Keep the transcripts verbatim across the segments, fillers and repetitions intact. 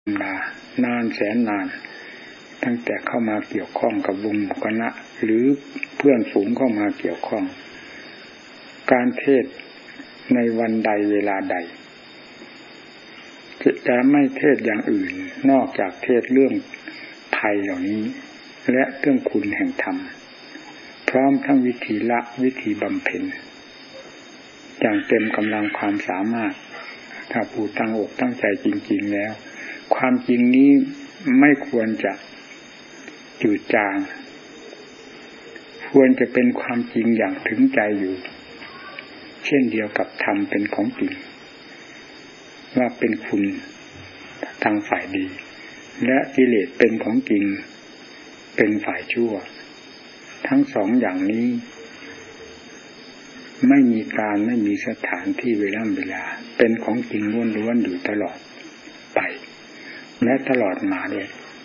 มานานแสนนานตั้งแต่เข้ามาเกี่ยวข้องกับวงหมู่คณะหรือเพื่อนฝูงเข้ามาเกี่ยวข้องการเทศในวันใดเวลาใดจะไม่เทศอย่างอื่นนอกจากเทศเรื่องภัยเหล่านี้และเรื่องคุณแห่งธรรมพร้อมทั้งวิธีละวิธีบำเพ็ญอย่างเต็มกำลังความสามารถถ้าผู้ตั้งอกตั้งใจจริงๆแล้วความจริงนี้ไม่ควรจะจืดจางควรจะเป็นความจริงอย่างถึงใจอยู่เช่นเดียวกับธรรมเป็นของจริงว่าเป็นคุณทางฝ่ายดีและกิเลสเป็นของจริงเป็นฝ่ายชั่วทั้งสองอย่างนี้ไม่มีการไม่มีสถานที่เวลาเวลาเป็นของจริงล้วนๆอยู่ตลอดไปและตลอดมาด้วย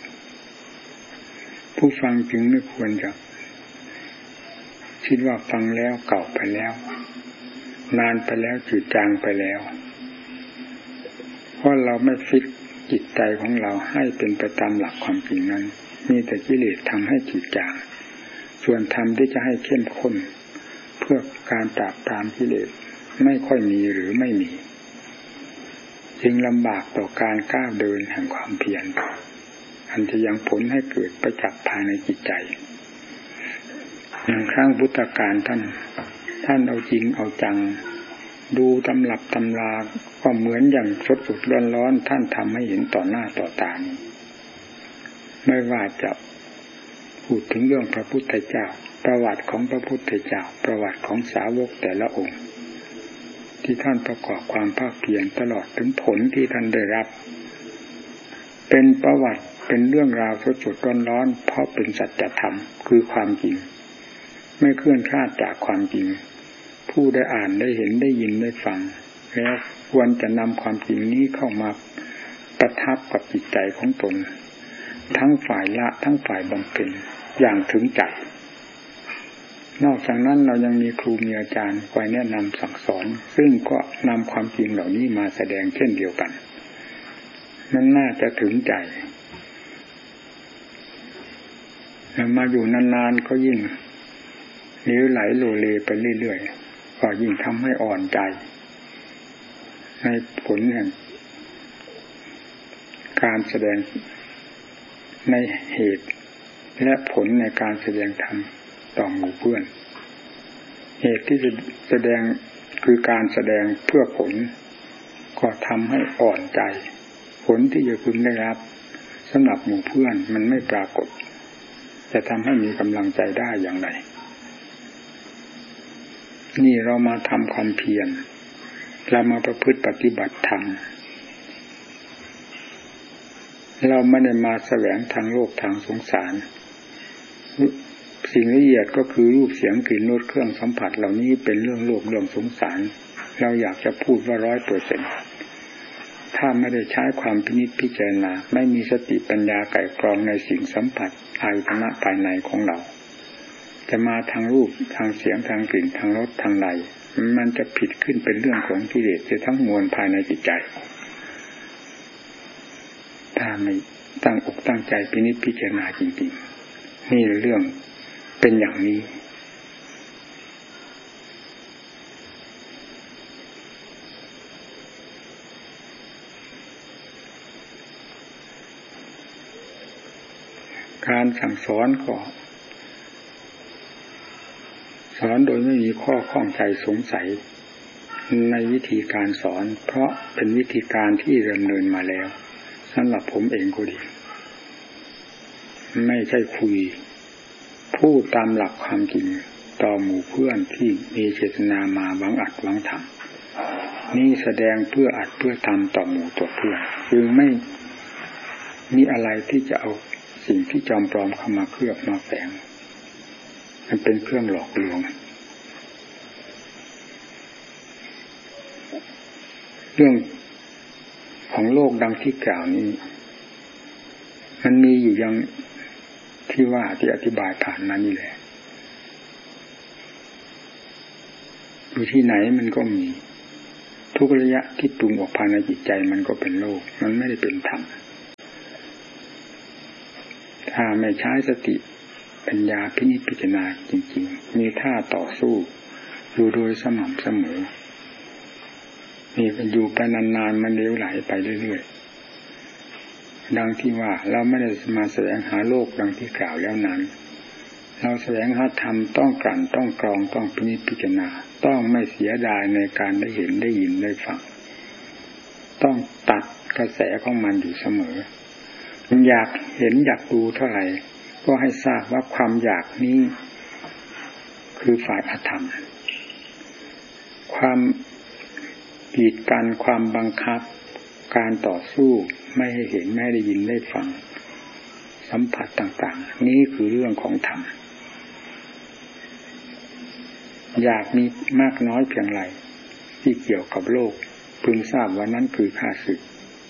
ผู้ฟังจึงไม่ควรจะคิดว่าฟังแล้วเก่าไปแล้วนานไปแล้วจืดจางไปแล้วเพราะเราไม่ฟิกจิตใจของเราให้เป็นไปตามหลักความจริงนั้นมีแต่กิเลสทำให้จืดจางส่วนธรรมที่จะให้เข้มข้นเพื่อการปราบปรามกิเลสไม่ค่อยมีหรือไม่มีจึงลำบากต่อการก้าวเดินแห่งความเพียรอันจะยังผลให้เกิดประจักษ์ภายในจิตใจอย่างครั้งพุทธกาลท่านท่านเอาจริงเอาจังดูตำรับตำราก็เหมือนอย่างสดสดร้อนร้อนท่านทำให้เห็นต่อหน้าต่อตานี้ไม่ว่าจะพูดถึงเรื่องพระพุทธเจ้าประวัติของพระพุทธเจ้าประวัติของสาวกแต่ละองค์ที่ท่านประกอบความภาคเพียรตลอดถึงผลที่ท่านได้รับเป็นประวัติเป็นเรื่องราวสดสดร้อนร้อนเพราะเป็นสัจธรรมคือความจริงไม่เคลื่อนคลาดจากความจริงผู้ได้อ่านได้เห็นได้ยินได้ฟังแล้วควรจะนำความจริงนี้เข้ามาประทับกับจิตใจของตนทั้งฝ่ายละทั้งฝ่ายบำเพ็ญอย่างถึงใจนอกจากนั้นเรายังมีครูมีอาจารย์คอยแนะนำสั่งสอนซึ่งก็นำความจริงเหล่านี้มาแสดงเช่นเดียวกันนั้นน่าจะถึงใจแล้วมาอยู่นานๆก็ยิ่งลี้วไหลโลเลไปเรื่อยๆก็ยิ่งทำให้อ่อนใจในผลแห่งการแสดงในเหตุและผลในการแสดงธรรมต่อหมู่เพื่อนเหตุที่จะแสดงคือการแสดงเพื่อผลก็ทำให้อ่อนใจผลที่จะพึงได้รับสำหรับหมู่เพื่อนมันไม่ปรากฏจะทำให้มีกำลังใจได้อย่างไรนี่เรามาทำความเพียรเรามาประพฤติปฏิบัติธรรมเราไม่ได้มาแสวงทางโลกทางสงสารสิ่งละเอียดก็คือรูปเสียงกลิ่นรสเครื่องสัมผัสเหล่านี้เป็นเรื่องโลกเรื่องสงสารเราอยากจะพูดว่าร้อยเปอร์เซ็นต์ถ้าไม่ได้ใช้ความพินิจพิจารณาไม่มีสติปัญญาไก่กรองในสิ่งสัมผัสอายตนะภายในของเราจะมาทางรูปทางเสียงทางกลิ่นทางรสทางใดมันจะผิดขึ้นเป็นเรื่องของกิเลสจะทั้งมวลภายในจิตใจถ้าไม่ตั้งอกตั้งใจพินิจพิจารณาจริงๆนี่เรื่องเป็นอย่างนี้การสั่งสอนก็สอนโดยไม่มีข้อข้องใจสงสัยในวิธีการสอนเพราะเป็นวิธีการที่ดำเนินมาแล้วสำหรับผมเองก็ดีไม่ใช่คุยพูดตามหลักความจริงต่อหมู่เพื่อนที่มีเจตนามาหวังอัดหวังทำนี่แสดงเพื่ออัดเพื่อทำต่อหมู่ตัวเพื่อนจึงไม่มีอะไรที่จะเอาสิ่งที่จอมปลอมเข้ามาเคลือบมาแฝงมันเป็นเครื่องหลอกลวงเรื่องของโลกดังที่กล่าวนี้มันมีอยู่อย่างที่ว่าที่อธิบายผ่านมานี่แหละอยู่ที่ไหนมันก็มีทุกระยะที่ปรุงออกภายในจิตใจมันก็เป็นโลกมันไม่ได้เป็นธรรมถ้าไม่ใช้สติปัญญาพินิจพิจารณาจริงๆมีท่าต่อสู้อยู่โดยสม่ำเสมอมีอยู่ไปนานๆมันเลี้ยวไหลไปเรื่อยๆดังที่ว่าเราไม่ได้มาแสวงหาโลกดังที่กล่าวแล้วนั้นเราแสวงหาธรรมต้องกลั่นต้องกรองต้องพินิจพิจารณาต้องไม่เสียดายในการได้เห็นได้ยินได้ฟังต้องตัดกระแสของมันอยู่เสมออยากเห็นอยากดูเท่าไหร่ก็ให้ทราบว่าความอยากนี้คือฝ่ายอธรรมความกีดกันความบังคับการต่อสู้ไม่ให้เห็นไม่ได้ยินได้ฟังสัมผัสต่างๆนี้คือเรื่องของธรรมอยากมีมากน้อยเพียงไรที่เกี่ยวกับโลกพึงทราบว่านั้นคือข้าศึก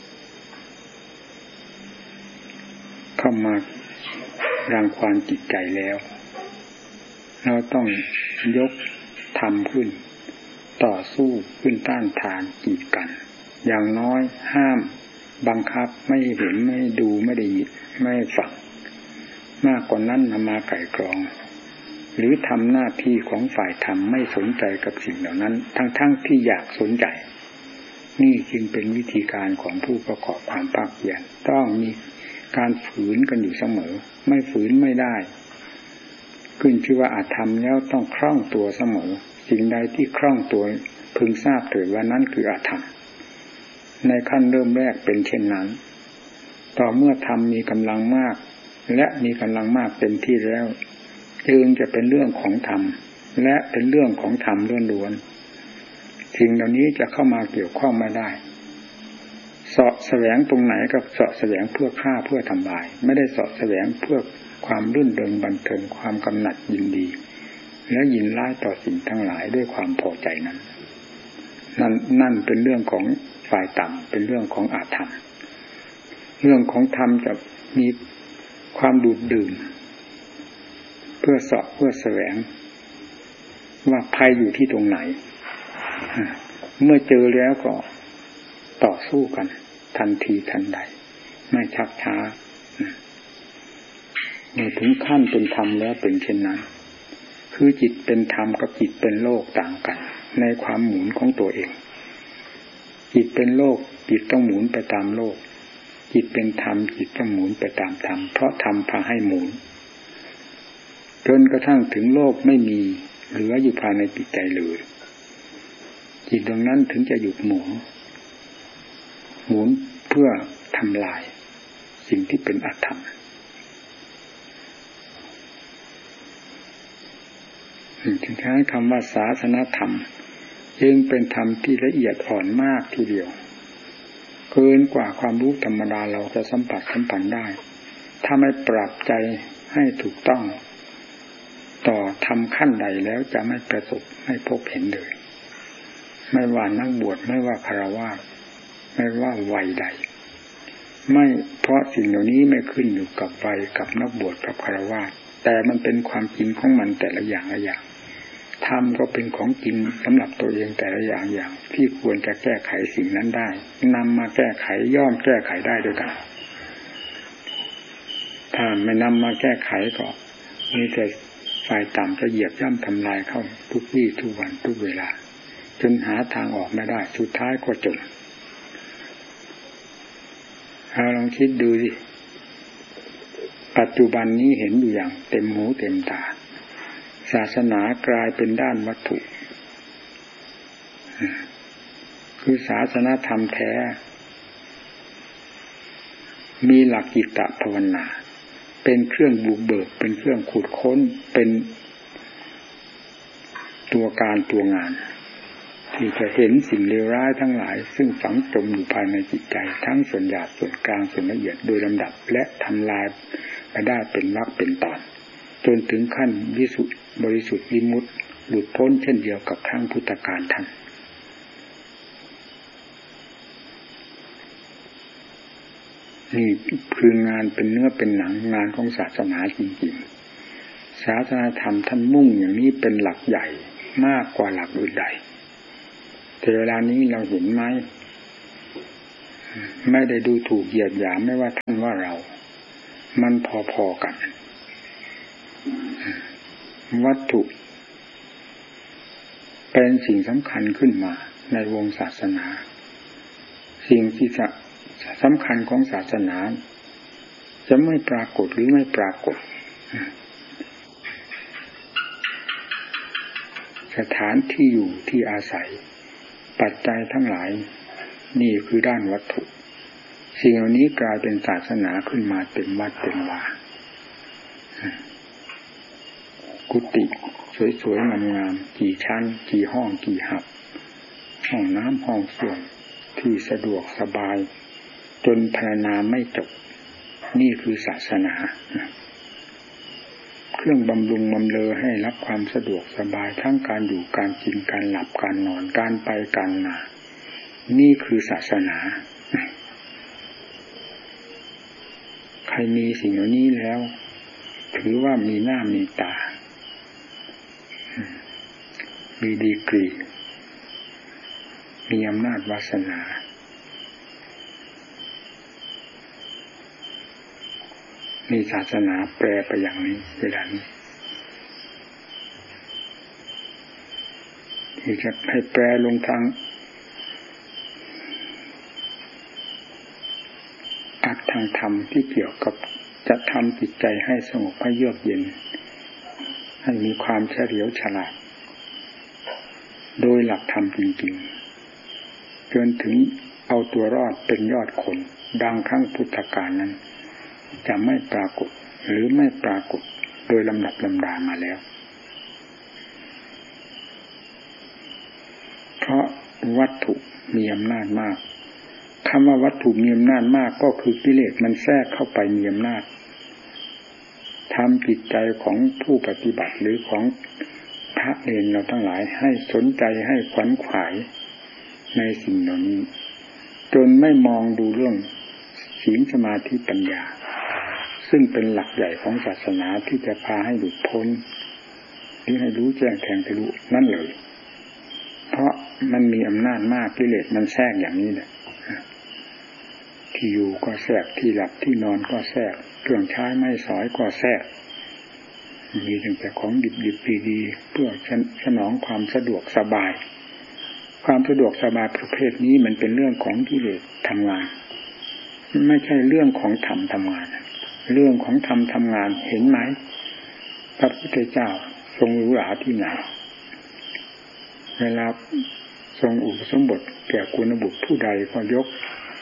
เข้ามารังควานจิตใจแล้วเราต้องยกธรรมขึ้นต่อสู้ขึ้นต้านทานกีดกันอย่างน้อยห้ามบังคับไม่เห็นไม่ดูไม่ได้ยินไม่ฟังมากกว่านั้นนำมาไก่กรองหรือทำหน้าที่ของฝ่ายธรรมไม่สนใจกับสิ่งเหล่านั้นทั้งๆ ที่อยากสนใจนี่จึงเป็นวิธีการของผู้ประกอบความภาคเพียรต้องมีการฝืนกันอยู่เสมอไม่ฝืนไม่ได้ขึ้นชื่อว่าอาธรรมแล้วต้องคล่องตัวเสมอสิ่งใดที่คล่องตัวพึงทราบเถิดว่านั้นคืออาธรรมในขั้นเริ่มแรกเป็นเช่นนั้นต่อเมื่อธรรมมีกำลังมากและมีกำลังมากเต็มที่แล้วจึงจะเป็นเรื่องของธรรมและเป็นเรื่องของธรรมล้วนๆสิ่งเหล่านี้จะเข้ามาเกี่ยวข้องไม่ได้เสาะแสวงตรงไหนกับเสาะแสวงเพื่อฆ่าเพื่อทำลายไม่ได้เสาะแสวงเพื่อความรื่นเริงบันเทิงความกำหนัดยินดีและยินร้ายต่อสิ่งทั้งหลายด้วยความพอใจนั้นนั่นนั่นเป็นเรื่องของฝ่ายต่ำเป็นเรื่องของอาธรรมเรื่องของธรรมจะมีความดูดดื่มเพื่อเสาะเพื่อแสวงว่าภัยอยู่ที่ตรงไหนเมื่อเจอแล้วก็ต่อสู้กันทันทีทันใดไม่ชักช้าเมื่อถึงขั้นเป็นธรรมแล้วเป็นเช่นนั้นคือจิตเป็นธรรมกับจิตเป็นโลกต่างกันในความหมุนของตัวเองจิตเป็นโลกจิตต้องหมุนไปตามโลกจิตเป็นธรรมจิตต้องหมุนไปตามธรรมเพราะธรรมพาให้หมุนจนกระทั่งถึงโลกไม่มีเหลืออยู่ภายในจิตใจเลยจิตตรงนั้นถึงจะหยุดหมุนหมุนเพื่อทำลายสิ่งที่เป็นอธรรมถึงใช้คำว่าศาสนธรรมจึงเป็นธรรมที่ละเอียดอ่อนมากทีเดียวเกินกว่าความรู้ธรรมดาเราจะสัมผัสสัมพันธ์ได้ถ้าไม่ปรับใจให้ถูกต้องต่อธรรมขั้นใดแล้วจะไม่ประสบไม่พบเห็นเลยไม่ว่านักบวชไม่ว่าฆราวาสไม่ว่าวัยใดไม่เพราะสิ่งเหล่านี้ไม่ขึ้นอยู่กับวัยกับนักบวชกับฆราวาสแต่มันเป็นความจริงของมันแต่ละอย่างละอย่างธรรมก็เป็นของจริงสำหรับตัวเองแต่ละอย่างอย่างที่ควรจะแก้ไขสิ่งนั้นได้นำมาแก้ไขย่อมแก้ไขได้ด้วยกันถ้าไม่นำมาแก้ไขก็มีแต่ฝ่ายต่ำจะเหยียบย่ำทำลายเข้าทุกวี่ทุกวันทุกเวลาจนหาทางออกไม่ได้สุดท้ายก็จมเราลองคิดดูสิปัจจุบันนี้เห็นอยู่อย่างเต็มหูเต็มตาศาสนากลายเป็นด้านวัตถุคือศาสนธรรมแท้มีหลักจิตตภาวนาเป็นเครื่องบุกเบิกเป็นเครื่องขุดค้นเป็นตัวการตัวงานที่จะเห็นสิ่งเลวร้ายทั้งหลายซึ่งฝังจมอยู่ภายในจิตใจทั้งส่วนหยาบส่วนกลางส่วนละเอียดโดยลำดับและทำลายไปได้เป็นมรรคเป็นตอนจนถึงขั้นวิสุทธิบริสุทธิ์วิมุตติหลุดพ้นเช่นเดียวกับครั้งพุทธกาลท่านนี่คืองานเป็นเนื้อเป็นหนังงานของศาสนาจริงๆศาสนาธรรมท่านมุ่งอย่างนี้เป็นหลักใหญ่มากกว่าหลักอื่นใดแต่เวลานี้เราเห็นไหมไม่ได้ดูถูกเหยียดหยามไม่ว่าท่านว่าเรามันพอๆกันวัตถุเป็นสิ่งสำคัญขึ้นมาในวงศาสนาสิ่งที่สำคัญของศาสนาจะไม่ปรากฏหรือไม่ปรากฏสถานที่อยู่ที่อาศัยปัจจัยทั้งหลายนี่คือด้านวัตถุสิ่งเหล่านี้กลายเป็นศาสนาขึ้นมาเต็มวัดเต็มวากุฏิสวยๆงามๆกี่ชั้นกี่ห้องกี่หับห้องน้ำห้องส้วมที่สะดวกสบายจนพรรณนาไม่จบนี่คือศาสนาเครื่องบำรุงบำเรอให้รับความสะดวกสบายทั้งการอยู่การกินการหลับการนอนการไปการมานี่คือศาสนาใครมีสิ่งเหล่านี้แล้วถือว่ามีหน้ามีตามีดีกรีมีอำนาจวาสนามีศาสนาแปลไปอย่างนี้เวลานี้ที่จะให้แปลลงทางอัตทางธรรมที่เกี่ยวกับจะทำจิตใจให้สงบให้เยือกเย็นให้มีความเฉลียวฉลาดโดยหลักธรรมจริงๆจนถึงเอาตัวรอดเป็นยอดคนดังครั้งพุทธกาลนั้นจะไม่ปรากฏหรือไม่ปรากฏโดยลำดับลำดามาแล้วเพราะวัตถุมีอำนาจมากคำว่าวัตถุมีอำนาจมากก็คือกิเลสมันแทรกเข้าไปมีอำนาจทำจิตใจของผู้ปฏิบัติหรือของพระเนรเราทั้งหลายให้สนใจให้ขวัญขวายในสิ่งเหล่านี้จนไม่มองดูเรื่องศีลสมาธิปัญญาซึ่งเป็นหลักใหญ่ของศาสนาที่จะพาให้หลุดพ้นหรือให้รู้แจ้งแทงทะลุนั่นเลยเพราะมันมีอำนาจมากกิเลสมันแทรกอย่างนี้แหละที่อยู่ก็แทรกที่หลับที่นอนก็แทรกเครื่องใช้ไม้สอยก็แทรกมีตั้งแต่ของดิบๆดีๆเพื่อสนองความสะดวกสบายความสะดวกสบายประเภทนี้มันเป็นเรื่องของกิเลสทำงานไม่ใช่เรื่องของธรรมทำงานเรื่องของธรรมทำงานเห็นไหมพระพุทธเจ้าทรงรู้หลาที่ไหนเวลาทรงอุปสมบทแก่กุณบุตรผู้ใดก็ยก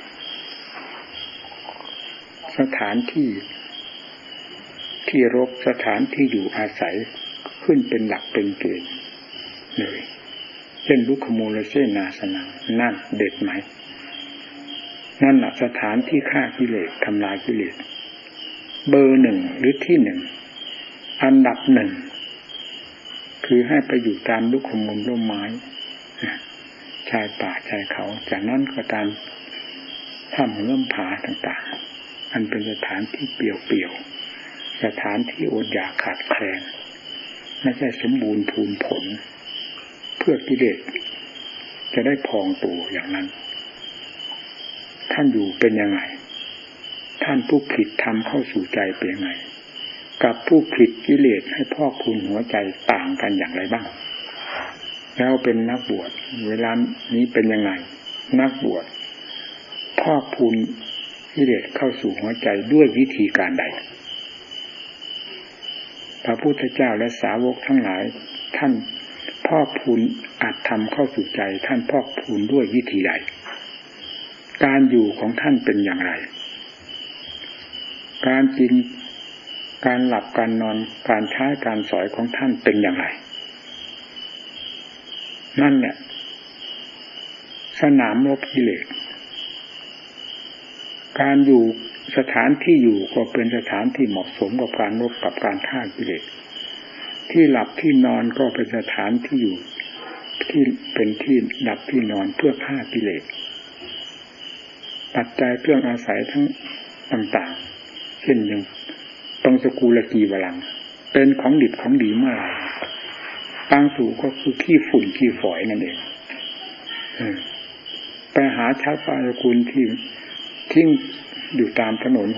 สถานที่ที่รบสถานที่อยู่อาศัยขึ้นเป็นหลักเป็นเกณฑ์เลยเช่นลุคโมเลเซนาสนะนั่นเด็ดไหมนั่นแหละสถานที่ฆ่ากิเลสทำลายกิเลสเบอร์หนึ่งหรือที่หนึ่งอันดับหนึ่งคือให้ไปอยู่ตามลุคโมลร่มไม้ชายป่าชายเขาจากนั้นก็ตามถ้ำเลื่อมผาต่างๆอันเป็นสถานที่เปี่ยวๆสถานที่อดอยากขาดแคลนไม่ใช่สมบูรณ์พูนผลเพื่อกิเลสจะได้พองตัวอย่างนั้นท่านอยู่เป็นยังไงท่านผู้ผลิตธรรมเข้าสู่ใจเป็นยังไงกับผู้ผลิตกิเลสให้พอกพูนหัวใจต่างกันอย่างไรบ้างแล้วเป็นนักบวชเวลานี้เป็นยังไงนักบวชพอกพูนกิเลสเข้าสู่หัวใจด้วยวิธีการใดพระพุทธเจ้าและสาวกทั้งหลายท่านพอกพูนอัตธรรมเข้าสู่ใจท่านพอกพูนด้วยวิธีใดการอยู่ของท่านเป็นอย่างไรการกินการหลับการนอนการใช้การสอยของท่านเป็นอย่างไรนั่นเนี่ยสนามรบกิเลสการอยู่สถานที่อยู่ก็เป็นสถานที่เหมาะสมกับการรบกับการฆ่ากิเลสที่หลับที่นอนก็เป็นสถานที่อยู่ที่เป็นที่หลับที่นอนเพื่อฆ่ากิเลสปัจจัยเครื่องอาศัยทั้งต่างๆเช่นอย่างตรงสกุลกีวลังเป็นของดิบของดีมากบางสู่ก็คือขี้ฝุ่นขี้ฝอยนั่นเองไปหาชาวบ้านสกุลที่ทิ้งอยู่ตามถนน